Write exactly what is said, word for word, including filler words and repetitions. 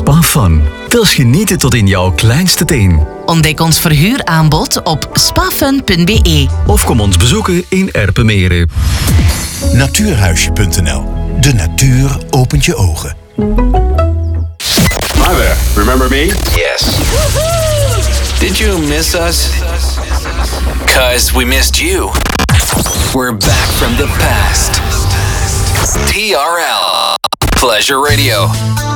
Spa Fun. Wils genieten tot in jouw kleinste teen. Ontdek ons verhuuraanbod op spafun punt b e. Of kom ons bezoeken in Erpenmeren. Natuurhuisje punt n l. De natuur opent je ogen. Hi there. Remember me? Yes. Did you miss us? 'Cause we missed you. We're back from the past. T R L. Pleasure Radio.